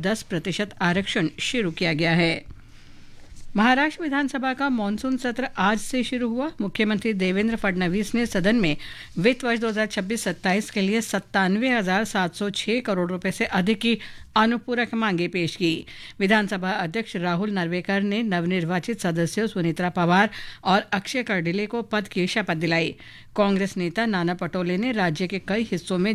10% आरक्षण शुरू किया गया है। महाराष्ट्र विधानसभा का मानसून सत्र आज से शुरू हुआ। मुख्यमंत्री देवेंद्र फडणवीस ने सदन में वित्त वर्ष 2026-27 के लिए 97,706 करोड़ रुपए से अधिक की अनुपूरक मांगे पेश की। विधानसभा अध्यक्ष राहुल नरवेकर ने नवनिर्वाचित सदस्यों सुनीत्रा पवार और अक्षय कर्डिले को पद की शपथ दिलाई। कांग्रेस नेता नाना पटोले ने राज्य के कई हिस्सों में